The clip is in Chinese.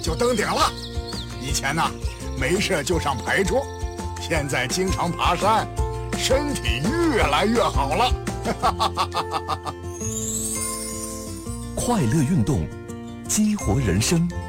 就登顶了。以前呢，没事就上牌桌，现在经常爬山，身体越来越好了。 快乐运动，激活人生。